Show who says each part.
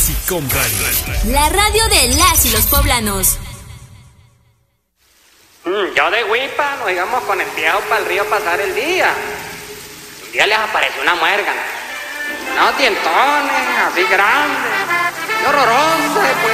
Speaker 1: Musicom Radio.
Speaker 2: La radio de las y los poblanos.
Speaker 3: Yo de Huipa nos íbamos con el viejo para el río a pasar el día. Un día les apareció una muérgana. Unos dientones así grandes. Y horrorosos.